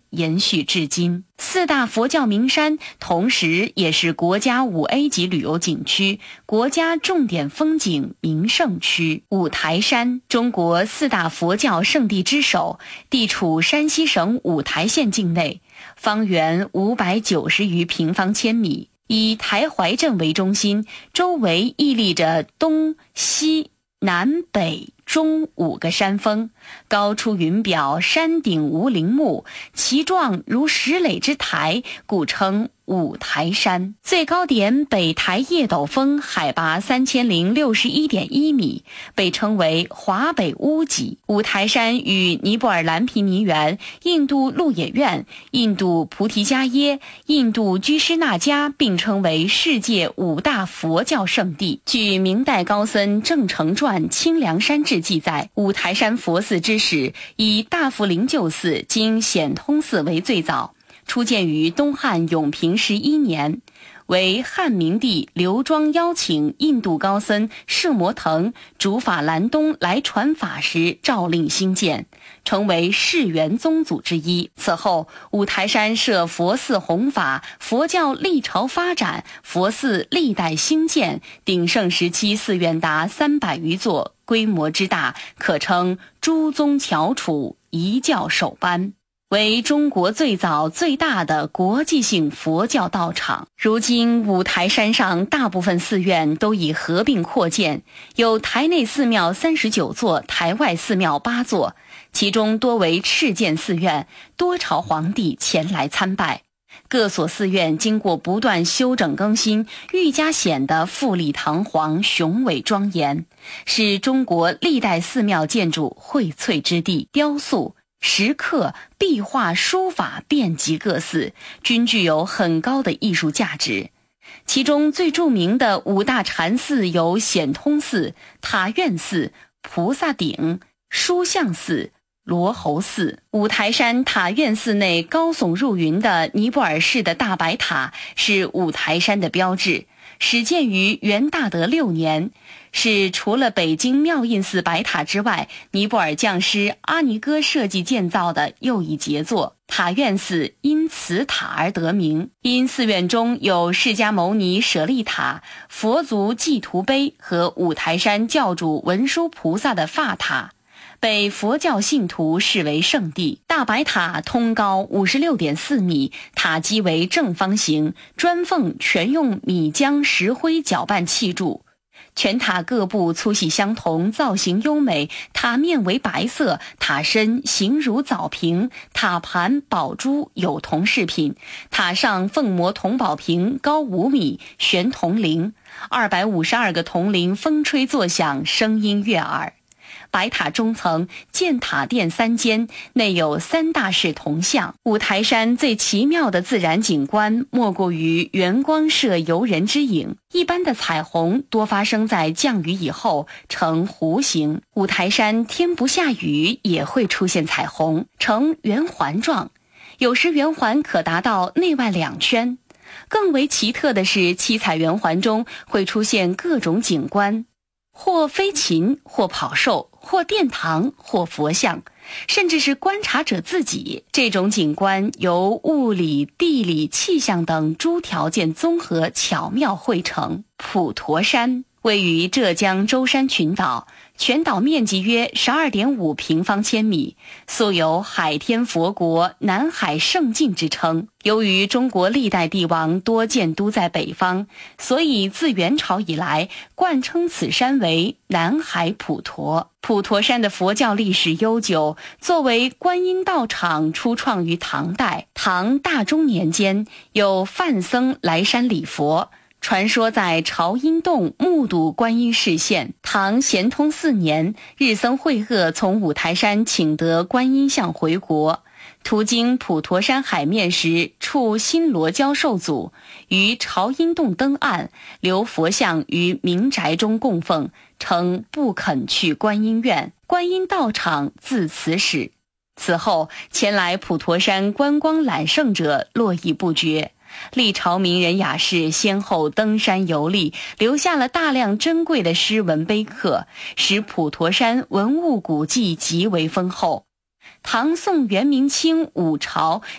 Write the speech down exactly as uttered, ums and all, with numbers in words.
延续至今。四大佛教名山同时也是国家 五 A 级旅游景区、国家重点风景名胜区。五台山，中国四大佛教圣地之首，地处山西省五台县境内，方圆五百九十余平方千米，以台怀镇为中心，周围屹立着东西南北中五个山峰，高出云表，山顶无陵墓，其状如石垒之台，故称五台山。最高点北台叶斗峰海拔三千零六十一点一米，被称为华北屋脊。五台山与尼泊尔蓝毗尼园、印度鹿野苑、印度菩提伽耶、印度居士那迦并称为世界五大佛教圣地。据明代高僧郑成传《清凉山志》记载，五台山佛寺之始，以大福灵鹫寺今显通寺为最早，初建于东汉永平十一年，为汉明帝刘庄邀请印度高僧摄摩腾、竺法兰东来传法时诏令兴建，成为世元宗祖之一。此后，五台山设佛寺弘法，佛教历朝发展，佛寺历代兴建，鼎盛时期寺院达三百余座，规模之大，可称诸宗翘楚，一教首班，为中国最早最大的国际性佛教道场。如今五台山上大部分寺院都已合并扩建，有台内寺庙三十九座，台外寺庙八座，其中多为敕建寺院，多朝皇帝前来参拜。各所寺院经过不断修整更新，愈加显得富丽堂皇、雄伟庄严，是中国历代寺庙建筑荟萃之地。雕塑、石刻、壁画、书法遍及各寺，均具有很高的艺术价值。其中最著名的五大禅寺有显通寺、塔院寺、菩萨顶、书相寺、罗侯寺。五台山塔院寺内高耸入云的尼泊尔式的大白塔是五台山的标志，始建于元大德六年，是除了北京妙印寺白塔之外，尼泊尔匠师阿尼哥设计建造的又一杰作。塔院寺因此塔而得名，因寺院中有释迦牟尼舍利塔、佛足祭图碑和五台山教主文殊菩萨的发塔，被佛教信徒视为圣地。大白塔通高 五十六点四米，塔基为正方形，砖缝全用米浆石灰搅拌砌筑，全塔各部粗细相同，造型优美，塔面为白色，塔身形如枣瓶，塔盘宝珠有铜饰品，塔上凤模铜宝瓶高五米，悬铜铃，二百五十二个铜铃风吹作响，声音悦耳。白塔中层建塔殿三间，内有三大式铜像。五台山最奇妙的自然景观莫过于圆光射游人之影，一般的彩虹多发生在降雨以后，呈弧形。五台山天不下雨也会出现彩虹，呈圆环状，有时圆环可达到内外两圈。更为奇特的是，七彩圆环中会出现各种景观，或飞禽，或跑兽，或殿堂，或佛像，甚至是观察者自己。这种景观由物理、地理、气象等诸条件综合巧妙汇成。普陀山位于浙江舟山群岛，全岛面积约 十二点五平方千米，素有海天佛国、南海胜境之称。由于中国历代帝王多建都在北方，所以自元朝以来冠称此山为南海普陀。普陀山的佛教历史悠久，作为观音道场初创于唐代。唐大中年间，有梵僧来山礼佛，传说在朝阴洞目睹观音示现。唐咸通四年，日僧慧阖从五台山请得观音像回国，途经普陀山海面时，触新罗教受阻，于朝阴洞登岸，留佛像于民宅中供奉，称不肯去观音院，观音道场自此始。此后，前来普陀山观光揽胜者络绎不绝，历朝名人雅士先后登山游历，留下了大量珍贵的诗文碑刻，使普陀山文物古迹极为丰厚。唐宋元明清五朝